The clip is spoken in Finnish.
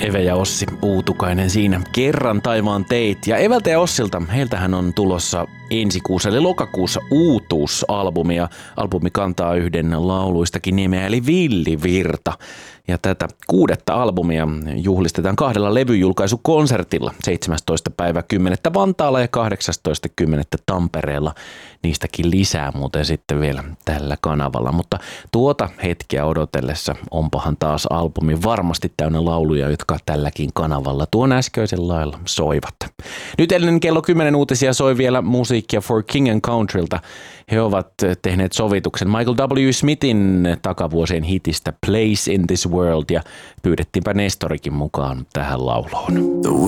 Eve ja Ossi Uutukainen siinä. Kerran taivaan teit. Ja Eveltä ja Ossilta, heiltähän on tulossa ensi kuussa eli lokakuussa uutuusalbumi. Ja albumi kantaa yhden lauluistakin nimeä eli Villi Virta. Ja tätä 6. albumia juhlistetaan 2 levyjulkaisukonsertilla 17. päivä 10. Vantaalla ja 18.10. Tampereella. Niistäkin lisää muuten sitten vielä tällä kanavalla. Mutta tuota hetkeä odotellessa onpahan taas albumi varmasti täynnä lauluja, jotka tälläkin kanavalla tuon äskeisen lailla soivat. Nyt ennen kello 10 uutisia soi vielä musiikkia For King and Countrylta. He ovat tehneet sovituksen Michael W. Smithin takavuosien hitistä Place in this World ja pyydettiinpä Nestorikin mukaan tähän lauluun.